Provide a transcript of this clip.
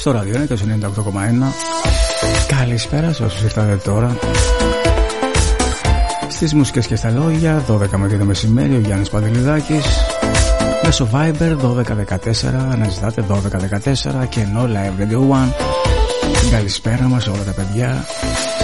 Στο ράδιο είναι το 98,1. Καλησπέρα σε όσους ήρθατε τώρα. Στις μουσικές και στα λόγια, 12 με 2 το μεσημέρι, ο Γιάννης Παντελιδάκης. Μέσω Viber 1214, αναζητάτε 1214 και No Live Radio One. Καλησπέρα μας όλα τα παιδιά.